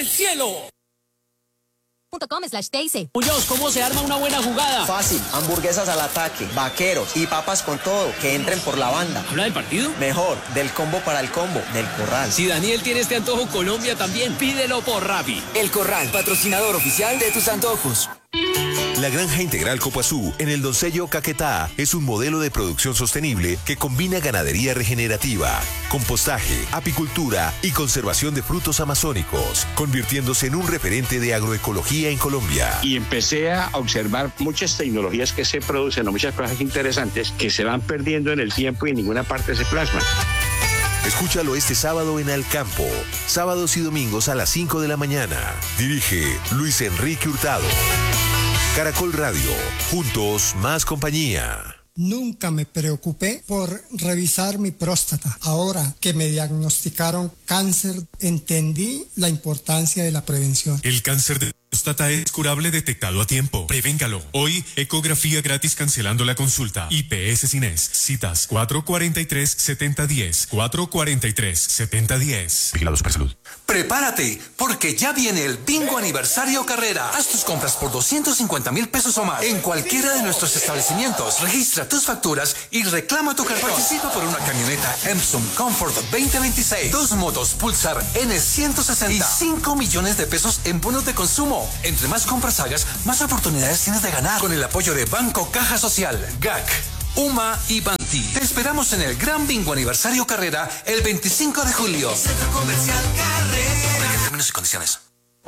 el cielo. .com/Teise. Muñoz, ¿cómo se arma una buena jugada? Fácil, hamburguesas al ataque, vaqueros y papas con todo, que entren por la banda. ¿Habla del partido? Mejor, del combo para el combo, del Corral. Si Daniel tiene este antojo, Colombia también, pídelo por Rappi. El Corral, patrocinador oficial de tus antojos. La Granja Integral Copuazú, en el Doncello Caquetá, es un modelo de producción sostenible que combina ganadería regenerativa, compostaje, apicultura y conservación de frutos amazónicos, convirtiéndose en un referente de agroecología en Colombia. Y empecé a observar muchas tecnologías que se producen, o muchas cosas interesantes que se van perdiendo en el tiempo y en ninguna parte se plasman. Escúchalo este sábado en Al Campo, sábados y domingos a las 5 de la mañana. Dirige Luis Enrique Hurtado. Caracol Radio, juntos más compañía. Nunca me preocupé por revisar mi próstata. Ahora que me diagnosticaron cáncer, entendí la importancia de la prevención. El cáncer de próstata es curable detectado a tiempo. Prevéngalo. Hoy, ecografía gratis cancelando la consulta. IPS Cines. Citas 443-7010. 443-7010. Vigilados por salud. Prepárate, porque ya viene el Bingo Aniversario Carrera. Haz tus compras por 250,000 pesos o más en cualquiera de nuestros establecimientos. Registra tus facturas y reclama tu cartón. Participa por una camioneta Epson Comfort 2026, 2 motos Pulsar N160 y 5 millones de pesos en bonos de consumo. Entre más compras hagas, más oportunidades tienes de ganar. Con el apoyo de Banco Caja Social, GAC, UMA y Banti. Te esperamos en el Gran Bingo Aniversario Carrera el 25 de julio. Centro Comercial Carrera. En términos y condiciones.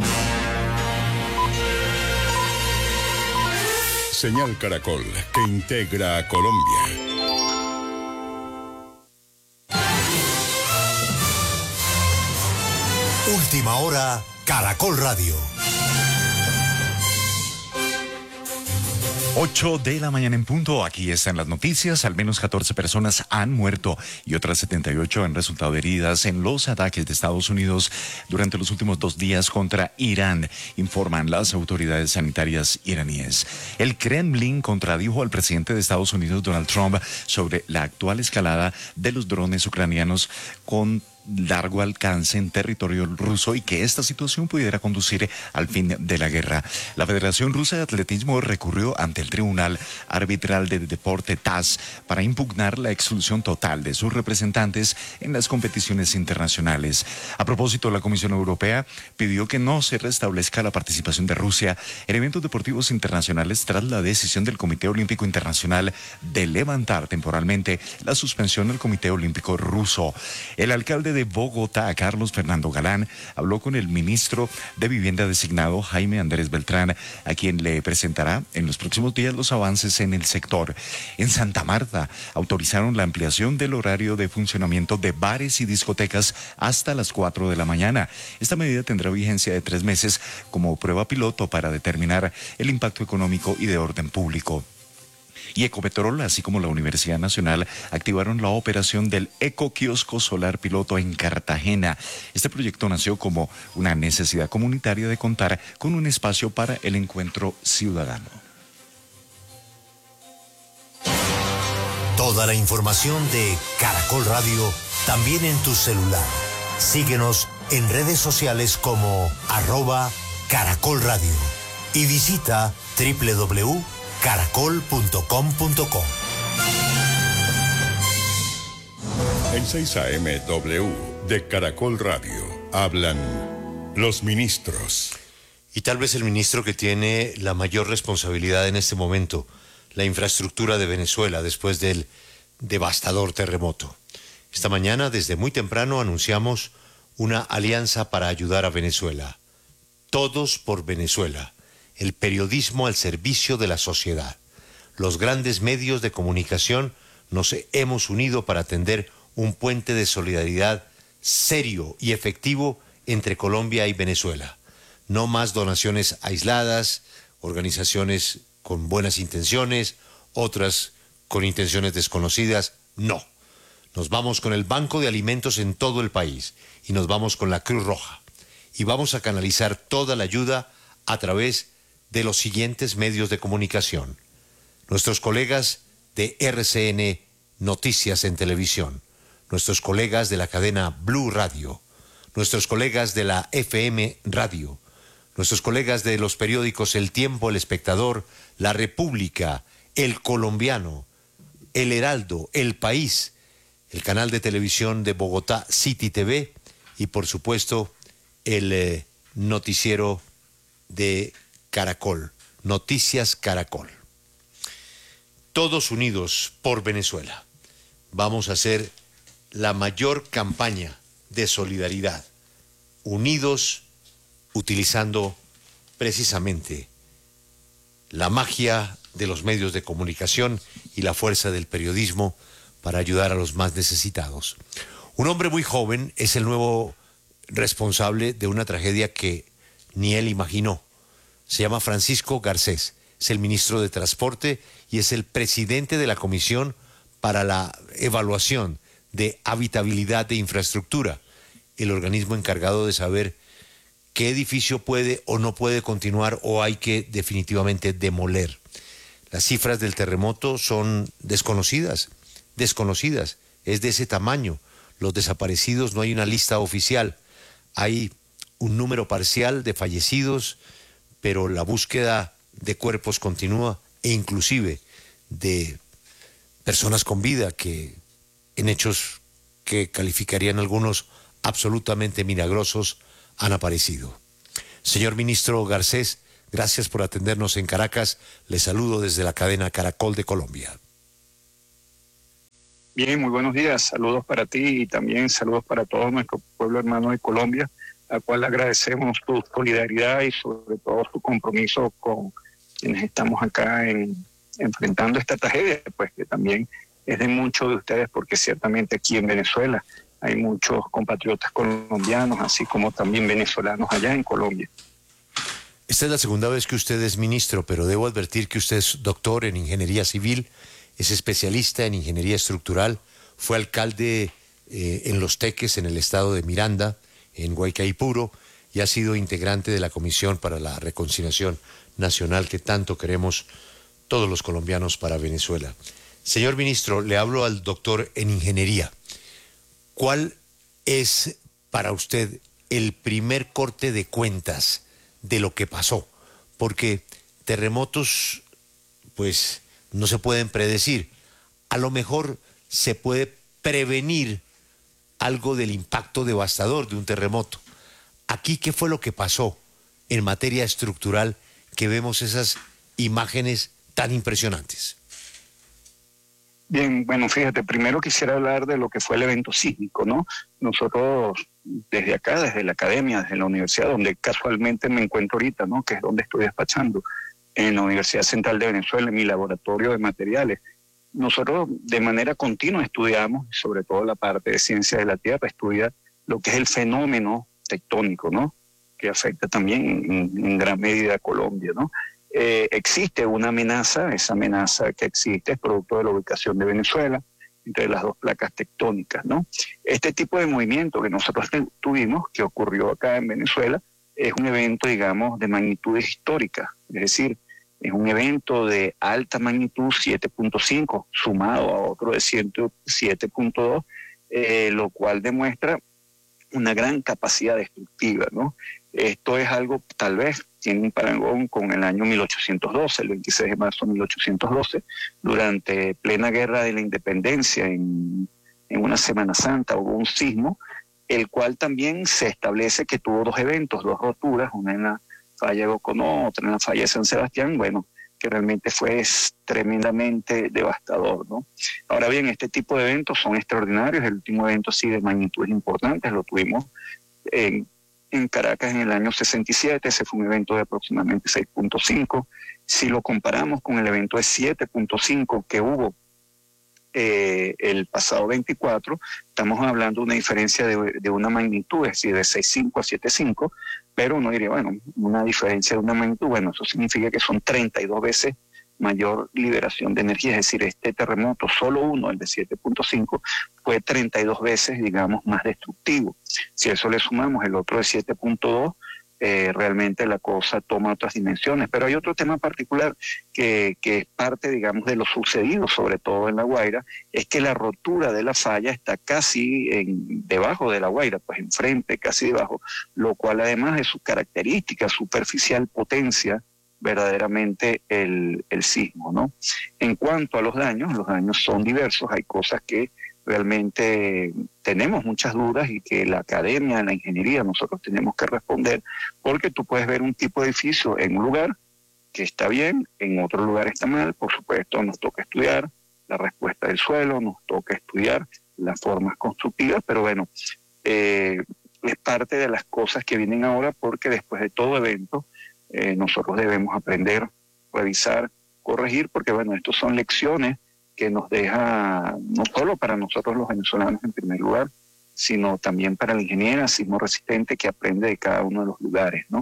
Señal Caracol, que integra a Colombia. Última hora, Caracol Radio. 8 de la mañana en punto. Aquí están las noticias. Al menos 14 personas han muerto y otras 78 han resultado heridas en los ataques de Estados Unidos durante los últimos 2 días contra Irán, informan las autoridades sanitarias iraníes. El Kremlin contradijo al presidente de Estados Unidos, Donald Trump, sobre la actual escalada de los drones ucranianos con largo alcance en territorio ruso y que esta situación pudiera conducir al fin de la guerra. La Federación Rusa de Atletismo recurrió ante el Tribunal Arbitral de Deporte TAS para impugnar la exclusión total de sus representantes en las competiciones internacionales. A propósito, la Comisión Europea pidió que no se restablezca la participación de Rusia en eventos deportivos internacionales tras la decisión del Comité Olímpico Internacional de levantar temporalmente la suspensión del Comité Olímpico Ruso. El alcalde de Bogotá, Carlos Fernando Galán, habló con el ministro de Vivienda designado, Jaime Andrés Beltrán, a quien le presentará en los próximos días los avances en el sector. En Santa Marta, autorizaron la ampliación del horario de funcionamiento de bares y discotecas hasta las 4 de la mañana. Esta medida tendrá vigencia de 3 meses como prueba piloto para determinar el impacto económico y de orden público. Y Ecopetrol, así como la Universidad Nacional, activaron la operación del Ecoquiosco Solar Piloto en Cartagena. Este proyecto nació como una necesidad comunitaria de contar con un espacio para el encuentro ciudadano. Toda la información de Caracol Radio también en tu celular. Síguenos en redes sociales como @Caracol Radio y visita www.caracol.com.co. En 6 AM W de Caracol Radio hablan los ministros. Y tal vez el ministro que tiene la mayor responsabilidad en este momento, la infraestructura de Venezuela después del devastador terremoto. Esta mañana, desde muy temprano, anunciamos una alianza para ayudar a Venezuela. Todos por Venezuela. El periodismo al servicio de la sociedad. Los grandes medios de comunicación nos hemos unido para tender un puente de solidaridad serio y efectivo entre Colombia y Venezuela. No más donaciones aisladas, organizaciones con buenas intenciones, otras con intenciones desconocidas. No. Nos vamos con el Banco de Alimentos en todo el país y nos vamos con la Cruz Roja. Y vamos a canalizar toda la ayuda a través de los siguientes medios de comunicación. Nuestros colegas de RCN Noticias en Televisión, nuestros colegas de la cadena Blue Radio, nuestros colegas de la FM Radio, nuestros colegas de los periódicos El Tiempo, El Espectador, La República, El Colombiano, El Heraldo, El País, el canal de televisión de Bogotá, City TV, y por supuesto el noticiero de Caracol, Noticias Caracol. Todos unidos por Venezuela. Vamos a hacer la mayor campaña de solidaridad, unidos, utilizando precisamente la magia de los medios de comunicación y la fuerza del periodismo para ayudar a los más necesitados. Un hombre muy joven es el nuevo responsable de una tragedia que ni él imaginó. Se llama Francisco Garcés, es el ministro de Transporte y es el presidente de la Comisión para la Evaluación de Habitabilidad de Infraestructura, el organismo encargado de saber qué edificio puede o no puede continuar o hay que definitivamente demoler. Las cifras del terremoto son desconocidas, es de ese tamaño. Los desaparecidos, no hay una lista oficial, hay un número parcial de fallecidos, pero la búsqueda de cuerpos continúa e inclusive de personas con vida que en hechos que calificarían algunos absolutamente milagrosos han aparecido. Señor ministro Garcés, gracias por atendernos en Caracas. Le saludo desde la cadena Caracol de Colombia. Bien, muy buenos días. Saludos para ti y también saludos para todo nuestro pueblo hermano de Colombia, al cual agradecemos su solidaridad y sobre todo su compromiso con quienes estamos acá enfrentando esta tragedia, pues que también es de muchos de ustedes, porque ciertamente aquí en Venezuela hay muchos compatriotas colombianos, así como también venezolanos allá en Colombia. Esta es la segunda vez que usted es ministro, pero debo advertir que usted es doctor en ingeniería civil, es especialista en ingeniería estructural, fue alcalde en Los Teques, en el estado de Miranda, en Guaycaipuro, y ha sido integrante de la Comisión para la Reconciliación Nacional que tanto queremos todos los colombianos para Venezuela. Señor ministro, le hablo al doctor en ingeniería. ¿Cuál es para usted el primer corte de cuentas de lo que pasó? Porque terremotos, pues, no se pueden predecir. A lo mejor se puede prevenir algo del impacto devastador de un terremoto. Aquí, ¿qué fue lo que pasó en materia estructural que vemos esas imágenes tan impresionantes? Bien, bueno, fíjate, primero quisiera hablar de lo que fue el evento sísmico, ¿no? Nosotros desde acá, desde la academia, desde la universidad, donde casualmente me encuentro ahorita, ¿no? Que es donde estoy despachando, en la Universidad Central de Venezuela, en mi laboratorio de materiales. Nosotros de manera continua estudiamos, sobre todo la parte de ciencia de la Tierra, estudia lo que es el fenómeno tectónico, ¿no? Que afecta también en gran medida a Colombia, ¿no? Existe una amenaza, esa amenaza que existe es producto de la ubicación de Venezuela, entre las dos placas tectónicas, ¿no? Este tipo de movimiento que nosotros tuvimos, que ocurrió acá en Venezuela, es un evento, digamos, de magnitudes históricas, es decir, es un evento de alta magnitud 7.5, sumado a otro de 7.2, lo cual demuestra una gran capacidad destructiva, ¿no? Esto es algo, tal vez, tiene un parangón con el año 1812, el 26 de marzo de 1812, durante plena guerra de la independencia, en una Semana Santa hubo un sismo, el cual también se establece que tuvo dos eventos, dos roturas, una en la falla de Boconó, otra en la falla de San Sebastián, bueno, que realmente fue tremendamente devastador, ¿no? Ahora bien, este tipo de eventos son extraordinarios. El último evento sí de magnitudes importantes lo tuvimos en Caracas en el año 67, ese fue un evento de aproximadamente 6.5. Si lo comparamos con el evento de 7.5 que hubo el pasado 24, estamos hablando de una diferencia de una magnitud, es decir, de 6.5 a 7.5, pero uno diría, bueno, una diferencia de una magnitud, bueno, eso significa que son 32 veces mayor liberación de energía, es decir, este terremoto, solo uno, el de 7.5, fue 32 veces, digamos, más destructivo. Si a eso le sumamos el otro de 7.2, realmente la cosa toma otras dimensiones. Pero hay otro tema particular que es parte, digamos, de lo sucedido, sobre todo en La Guaira, es que la rotura de la falla está casi debajo de La Guaira, pues enfrente, casi debajo, lo cual además de su característica superficial potencia verdaderamente el sismo, ¿no? En cuanto a los daños son diversos, hay cosas que realmente tenemos muchas dudas y que la academia, la ingeniería, nosotros tenemos que responder, porque tú puedes ver un tipo de edificio en un lugar que está bien, en otro lugar está mal. Por supuesto, nos toca estudiar la respuesta del suelo, nos toca estudiar las formas constructivas, pero bueno, es parte de las cosas que vienen ahora, porque después de todo evento, nosotros debemos aprender, revisar, corregir, porque bueno, estos son lecciones que nos deja, no solo para nosotros los venezolanos en primer lugar, sino también para la ingeniera sismo resistente que aprende de cada uno de los lugares, ¿no?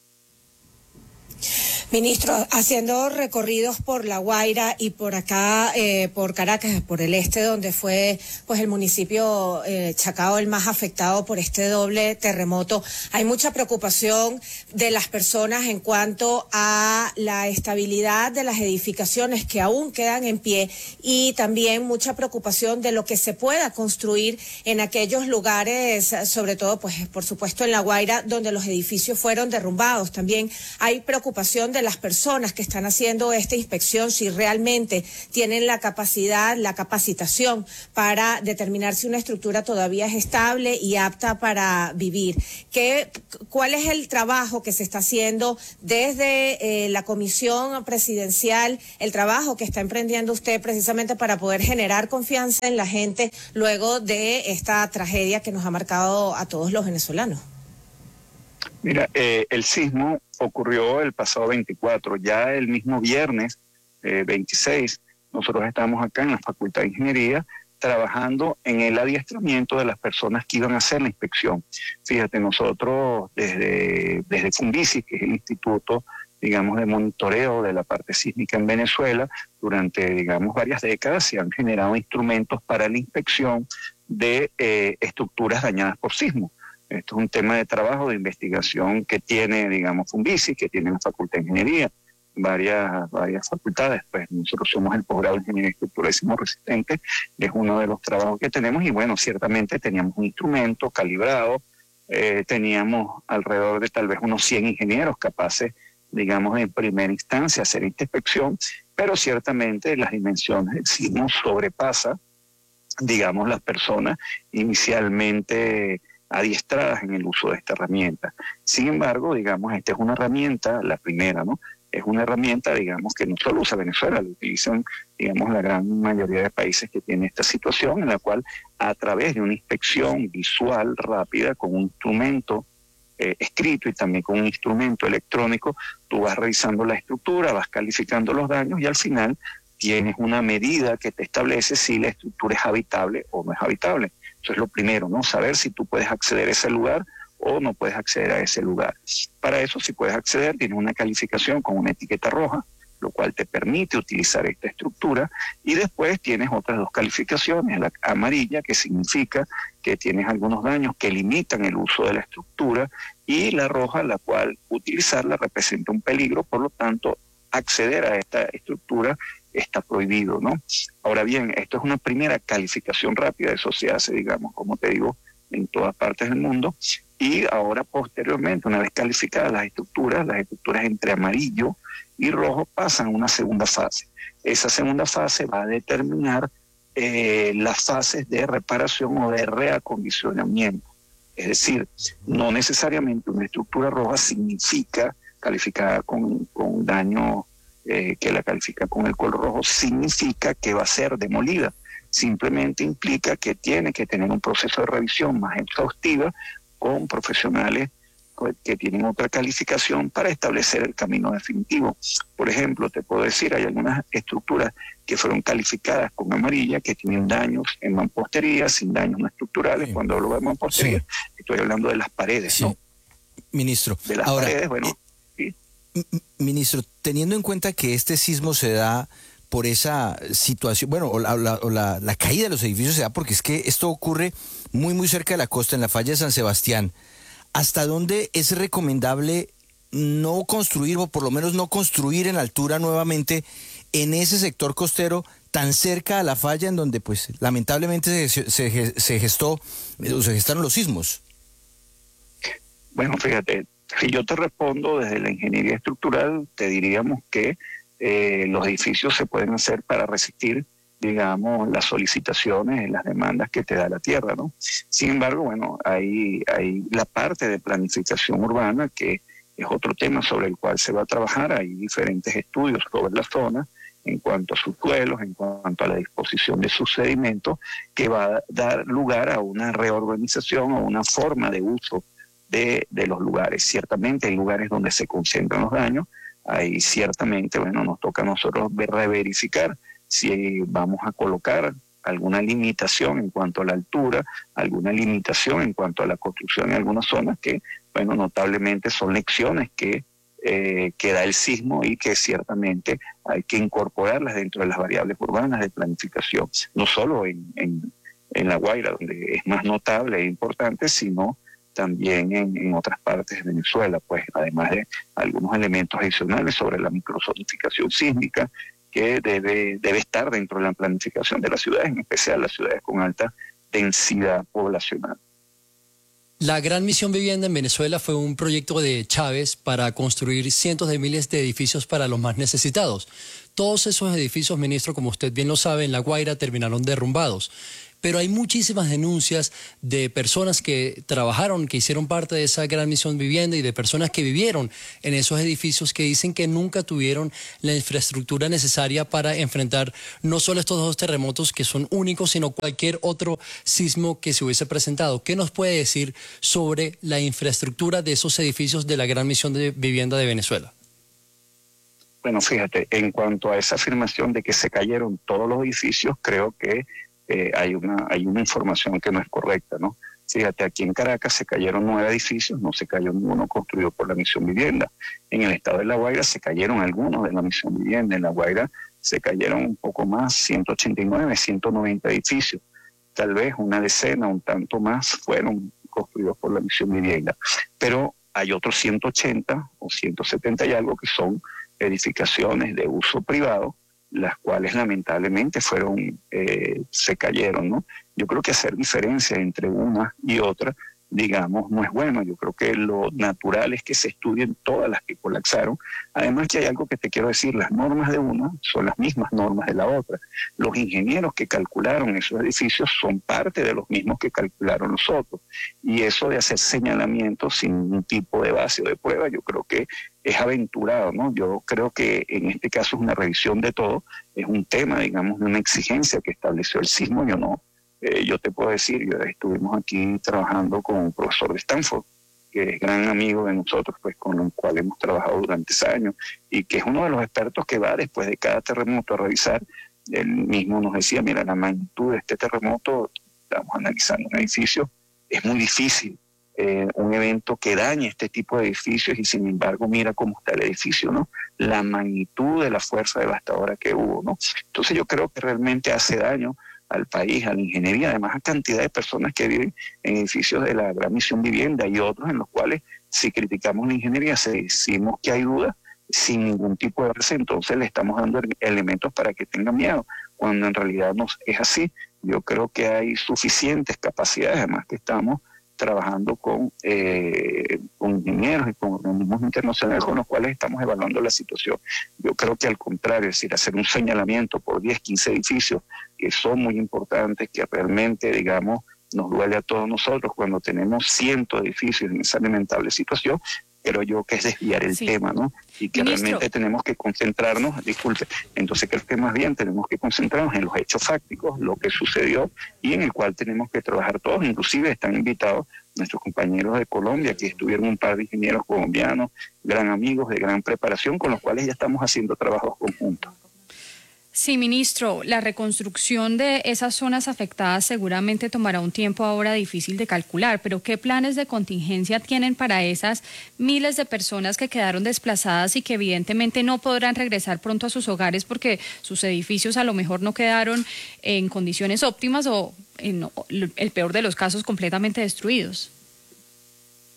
Ministro, haciendo recorridos por La Guaira y por acá, por Caracas, por el este, donde fue pues el municipio Chacao el más afectado por este doble terremoto, hay mucha preocupación de las personas en cuanto a la estabilidad de las edificaciones que aún quedan en pie, y también mucha preocupación de lo que se pueda construir en aquellos lugares, sobre todo pues por supuesto en La Guaira, donde los edificios fueron derrumbados. También hay preocupación de las personas que están haciendo esta inspección, si realmente tienen la capacidad, la capacitación para determinar si una estructura todavía es estable y apta para vivir. ¿Cuál es el trabajo que se está haciendo desde la comisión presidencial, el trabajo que está emprendiendo usted precisamente para poder generar confianza en la gente luego de esta tragedia que nos ha marcado a todos los venezolanos? Mira, el sismo ocurrió el pasado 24, ya el mismo viernes 26, nosotros estamos acá en la Facultad de Ingeniería trabajando en el adiestramiento de las personas que iban a hacer la inspección. Fíjate, nosotros desde Fundisi, que es el instituto, digamos, de monitoreo de la parte sísmica en Venezuela, durante, digamos, varias décadas se han generado instrumentos para la inspección de estructuras dañadas por sismo. Esto es un tema de trabajo, de investigación que tiene, digamos, Fundisi, que tiene la Facultad de Ingeniería, varias facultades. Pues nosotros somos el posgrado de Ingeniería Estructural y Sismo Resistente, es uno de los trabajos que tenemos, y bueno, ciertamente teníamos un instrumento calibrado, teníamos alrededor de tal vez unos 100 ingenieros capaces, digamos, en primera instancia hacer esta inspección, pero ciertamente las dimensiones del sismo sobrepasa, digamos, las personas inicialmente adiestradas en el uso de esta herramienta. Sin embargo, digamos, esta es una herramienta, la primera, ¿no? Es una herramienta, digamos, que no solo usa Venezuela, lo utilizan, digamos, la gran mayoría de países que tienen esta situación, en la cual a través de una inspección visual rápida con un instrumento escrito y también con un instrumento electrónico, tú vas revisando la estructura, vas calificando los daños y al final tienes una medida que te establece si la estructura es habitable o no es habitable. Eso es lo primero, ¿no? Saber si tú puedes acceder a ese lugar o no puedes acceder a ese lugar. Para eso, si puedes acceder, tienes una calificación con una etiqueta roja, lo cual te permite utilizar esta estructura, y después tienes otras dos calificaciones, la amarilla, que significa que tienes algunos daños que limitan el uso de la estructura, y la roja, la cual utilizarla representa un peligro, por lo tanto, acceder a esta estructura está prohibido, ¿no? Ahora bien, esto es una primera calificación rápida, eso se hace, digamos, como te digo, en todas partes del mundo, y ahora posteriormente, una vez calificadas las estructuras entre amarillo y rojo pasan a una segunda fase. Esa segunda fase va a determinar las fases de reparación o de reacondicionamiento. Es decir, no necesariamente una estructura roja significa calificada con daño, que la califica con el color rojo, significa que va a ser demolida. Simplemente implica que tiene que tener un proceso de revisión más exhaustiva con profesionales que tienen otra calificación para establecer el camino definitivo. Por ejemplo, te puedo decir, hay algunas estructuras que fueron calificadas con amarilla que tienen daños en mampostería, sin daños no estructurales. Sí. Cuando hablo de mampostería, estoy hablando de las paredes, sí, ¿no? Ministro, de las paredes, bueno. Sí. Ministro, teniendo en cuenta que este sismo se da por esa situación, bueno, o la caída de los edificios se da porque es que esto ocurre muy cerca de la costa, en la falla de San Sebastián. ¿hasta dónde es recomendable no construir, o por lo menos no construir en altura nuevamente en ese sector costero tan cerca a la falla en donde pues lamentablemente se gestaron los sismos? Bueno, fíjate, si yo te respondo desde la ingeniería estructural, te diríamos que los edificios se pueden hacer para resistir, digamos, las solicitaciones, las demandas que te da la tierra, ¿no? Sin embargo, bueno, hay la parte de planificación urbana, que es otro tema sobre el cual se va a trabajar. Hay diferentes estudios sobre la zona en cuanto a sus suelos, en cuanto a la disposición de sus sedimentos, que va a dar lugar a una reurbanización o una forma de uso de los lugares. Ciertamente hay lugares donde se concentran los daños, ahí ciertamente, bueno, nos toca a nosotros reverificar si vamos a colocar alguna limitación en cuanto a la altura, alguna limitación en cuanto a la construcción en algunas zonas que, bueno, notablemente son lecciones que da el sismo y que ciertamente hay que incorporarlas dentro de las variables urbanas de planificación, no solo en La Guaira, donde es más notable e importante, sino también en otras partes de Venezuela, pues además de algunos elementos adicionales sobre la microzonificación sísmica que debe estar dentro de la planificación de las ciudades, en especial las ciudades con alta densidad poblacional. La Gran Misión Vivienda en Venezuela fue un proyecto de Chávez para construir cientos de miles de edificios para los más necesitados. Todos esos edificios, ministro, como usted bien lo sabe, en La Guaira terminaron derrumbados. Pero hay muchísimas denuncias de personas que trabajaron, que hicieron parte de esa Gran Misión Vivienda y de personas que vivieron en esos edificios que dicen que nunca tuvieron la infraestructura necesaria para enfrentar no solo estos dos terremotos que son únicos, sino cualquier otro sismo que se hubiese presentado. ¿Qué nos puede decir sobre la infraestructura de esos edificios de la Gran Misión de Vivienda de Venezuela? Bueno, fíjate, en cuanto a esa afirmación de que se cayeron todos los edificios, creo que hay una información que no es correcta, ¿no? Fíjate, aquí en Caracas se cayeron 9 edificios, no se cayó ninguno construido por la Misión Vivienda. En el estado de La Guaira se cayeron algunos de la Misión Vivienda. En La Guaira se cayeron un poco más, 189, 190 edificios. Tal vez una decena, un tanto más, fueron construidos por la Misión Vivienda. Pero hay otros 180 o 170 y algo que son edificaciones de uso privado, las cuales lamentablemente se cayeron, ¿no? Yo creo que hacer diferencia entre una y otra, digamos, no es bueno. Yo creo que lo natural es que se estudien todas las que colapsaron. Además que hay algo que te quiero decir, las normas de una son las mismas normas de la otra. Los ingenieros que calcularon esos edificios son parte de los mismos que calcularon los otros. Y eso de hacer señalamientos sin ningún tipo de base o de prueba, yo creo que es aventurado, ¿no? Yo creo que en este caso es una revisión de todo, es un tema, digamos, de una exigencia que estableció el sismo. Yo te puedo decir, estuvimos aquí trabajando con un profesor de Stanford, que es gran amigo de nosotros, pues con el cual hemos trabajado durante años, y que es uno de los expertos que va después de cada terremoto a revisar. Él mismo nos decía, mira, la magnitud de este terremoto, estamos analizando un edificio, es muy difícil un evento que dañe este tipo de edificios, y sin embargo mira cómo está el edificio, ¿no? La magnitud de la fuerza devastadora que hubo, ¿no? Entonces yo creo que realmente hace daño al país, a la ingeniería, además a cantidad de personas que viven en edificios de la Gran Misión Vivienda y otros en los cuales, si criticamos la ingeniería, si decimos que hay dudas, sin ningún tipo de base, entonces le estamos dando elementos para que tengan miedo, cuando en realidad no es así. Yo creo que hay suficientes capacidades, además que estamos trabajando con ingenieros y con organismos internacionales con los cuales estamos evaluando la situación. Yo creo que al contrario, es decir, hacer un señalamiento por 10, 15 edificios que son muy importantes, que realmente, digamos, nos duele a todos nosotros cuando tenemos cientos de edificios en esa lamentable situación, creo yo que es desviar el tema, ¿no? Y que realmente tenemos que concentrarnos, entonces creo que más bien tenemos que concentrarnos en los hechos fácticos, lo que sucedió, y en el cual tenemos que trabajar todos. Inclusive están invitados nuestros compañeros de Colombia, que estuvieron un par de ingenieros colombianos, gran amigos de gran preparación, con los cuales ya estamos haciendo trabajos conjuntos. Sí, ministro, la reconstrucción de esas zonas afectadas seguramente tomará un tiempo ahora difícil de calcular, pero ¿qué planes de contingencia tienen para esas miles de personas que quedaron desplazadas y que evidentemente no podrán regresar pronto a sus hogares porque sus edificios a lo mejor no quedaron en condiciones óptimas o, en el peor de los casos, completamente destruidos?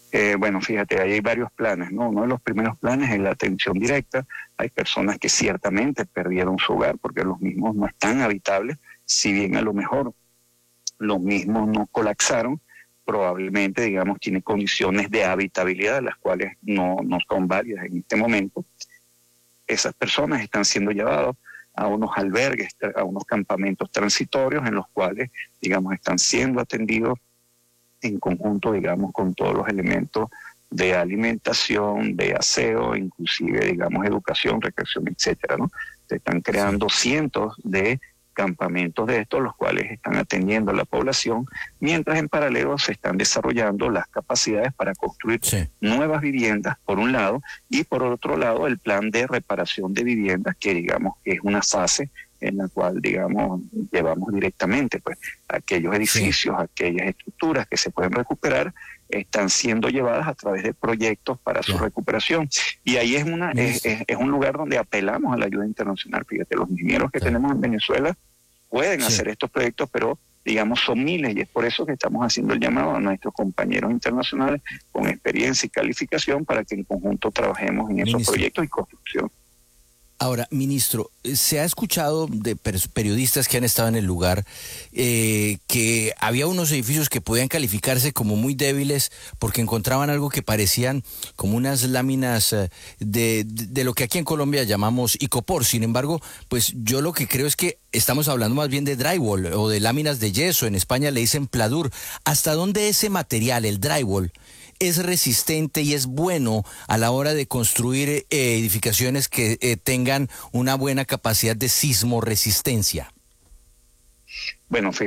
Bueno, fíjate, ahí hay varios planes, ¿no? Uno de los primeros planes es la atención directa. Hay personas que ciertamente perdieron su hogar porque los mismos no están habitables, si bien a lo mejor los mismos no colapsaron, probablemente, digamos, tienen condiciones de habitabilidad, las cuales no son válidas en este momento. Esas personas están siendo llevadas a unos albergues, a unos campamentos transitorios en los cuales, digamos, están siendo atendidos en conjunto, digamos, con todos los elementos de alimentación, de aseo, inclusive, digamos, educación, recreación, etcétera, ¿no? Se están creando cientos de campamentos de estos, los cuales están atendiendo a la población, mientras en paralelo se están desarrollando las capacidades para construir nuevas viviendas, por un lado, y por otro lado, el plan de reparación de viviendas, que digamos que es una fase en la cual, digamos, llevamos directamente, pues, aquellos edificios, aquellas estructuras que se pueden recuperar, están siendo llevadas a través de proyectos para su recuperación. Y ahí es un lugar donde apelamos a la ayuda internacional. Fíjate, los ingenieros que tenemos en Venezuela pueden hacer estos proyectos, pero digamos son miles, y es por eso que estamos haciendo el llamado a nuestros compañeros internacionales con experiencia y calificación para que en conjunto trabajemos en esos proyectos y construcción. Ahora, ministro, se ha escuchado de periodistas que han estado en el lugar que había unos edificios que podían calificarse como muy débiles porque encontraban algo que parecían como unas láminas de lo que aquí en Colombia llamamos icopor. Sin embargo, pues yo lo que creo es que estamos hablando más bien de drywall o de láminas de yeso. En España le dicen pladur. ¿Hasta dónde ese material, el drywall, es resistente y es bueno a la hora de construir edificaciones que tengan una buena capacidad de sismoresistencia? Bueno,